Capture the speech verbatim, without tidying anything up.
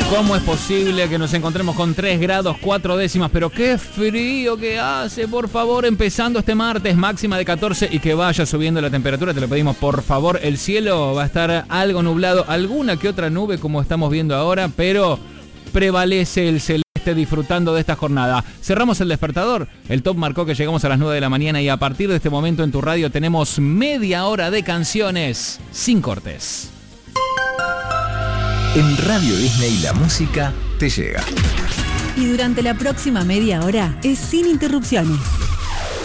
¿Cómo es posible que nos encontremos con tres grados cuatro décimas? Pero qué frío que hace, por favor, empezando este martes, máxima de catorce, y que vaya subiendo la temperatura, te lo pedimos por favor. El cielo va a estar algo nublado, alguna que otra nube como estamos viendo ahora, pero prevalece el celeste disfrutando de esta jornada. Cerramos el despertador, el top marcó que llegamos a las nueve de la mañana y a partir de este momento en tu radio tenemos media hora de canciones sin cortes. En Radio Disney la música te llega. Y durante la próxima media hora es sin interrupciones.